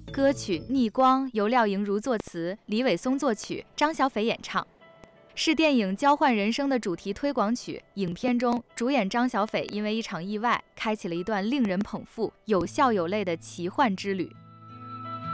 歌曲《逆光》由廖莹如作词，李伟松作曲，张小斐演唱，是电影《交换人生》的主题推广曲。影片中，主演张小斐因为一场意外，开启了一段令人捧腹、有笑有泪的奇幻之旅。